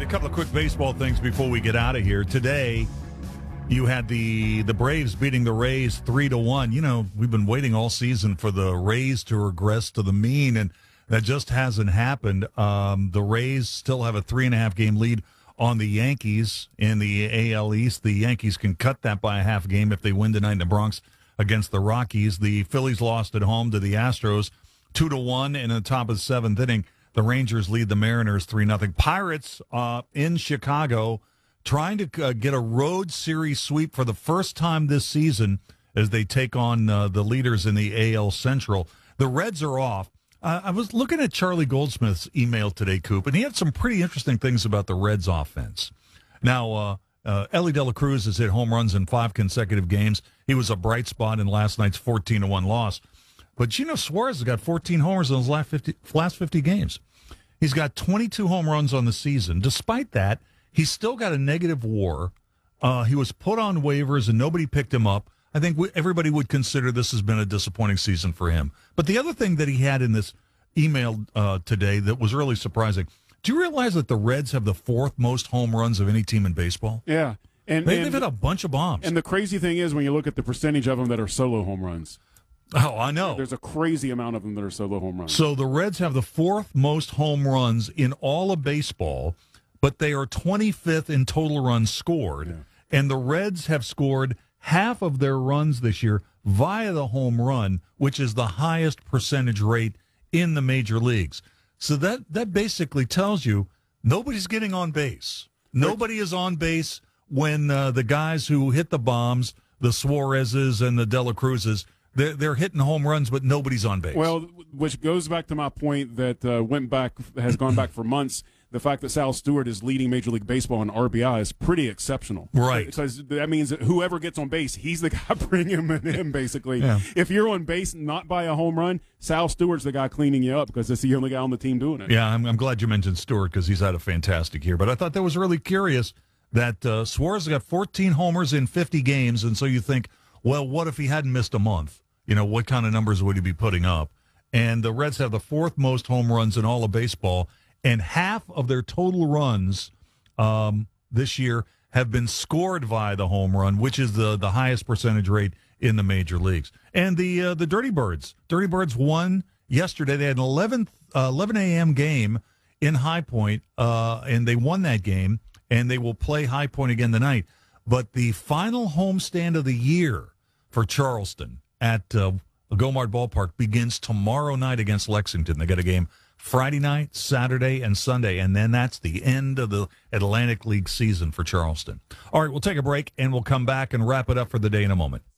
couple of quick baseball things before we get out of here. Today, you had the Braves beating the Rays 3-1. You know, we've been waiting all season for the Rays to regress to the mean, and that just hasn't happened. The Rays still have a 3.5 game lead on the Yankees in the AL East. The Yankees can cut that by a half game if they win tonight in the Bronx against the Rockies. The Phillies lost at home to the Astros 2-1 in the top of the seventh inning. The Rangers lead the Mariners 3-0. Pirates in Chicago trying to get a road series sweep for the first time this season as they take on the leaders in the AL Central. The Reds are off. I was looking at Charlie Goldsmith's email today, Coop, and he had some pretty interesting things about the Reds offense. Now, Ellie De La Cruz has hit home runs in 5 consecutive games. He was a bright spot in last night's 14-1 loss. But Gino Suarez has got 14 homers in his last 50 games. He's got 22 home runs on the season. Despite that, he's still got a negative WAR. He was put on waivers and nobody picked him up. I think everybody would consider this has been a disappointing season for him. But the other thing that he had in this email today that was really surprising, do you realize that the Reds have the 4th most home runs of any team in baseball? Yeah. And they've hit a bunch of bombs. And the crazy thing is when you look at the percentage of them that are solo home runs. Oh, I know. There's a crazy amount of them that are solo home runs. So the Reds have the 4th most home runs in all of baseball, but they are 25th in total runs scored. Yeah. And the Reds have scored half of their runs this year via the home run, which is the highest percentage rate in the major leagues. So that basically tells you nobody's getting on base. Nobody is on base when the guys who hit the bombs, the Suarezes and the De La Cruzes, they're hitting home runs, but nobody's on base. Well, which goes back to my point that has gone back for months. The fact that Sal Stewart is leading Major League Baseball in RBI is pretty exceptional. Right. Because that means that whoever gets on base, he's the guy bringing him in, basically. Yeah. If you're on base not by a home run, Sal Stewart's the guy cleaning you up because it's the only guy on the team doing it. Yeah, I'm glad you mentioned Stewart because he's had a fantastic year. But I thought that was really curious that Suarez got 14 homers in 50 games, and so you think, well, what if he hadn't missed a month? You know, what kind of numbers would he be putting up? And the Reds have the 4th most home runs in all of baseball, and half of their total runs this year have been scored via the home run, which is the highest percentage rate in the major leagues. And the Dirty Birds won yesterday. They had an 11 a.m. game in High Point, and they won that game, and they will play High Point again tonight. But the final homestand of the year for Charleston at Gomart Ballpark begins tomorrow night against Lexington. They got a game Friday night, Saturday, and Sunday, and then that's the end of the Atlantic League season for Charleston. All right, we'll take a break, and we'll come back and wrap it up for the day in a moment.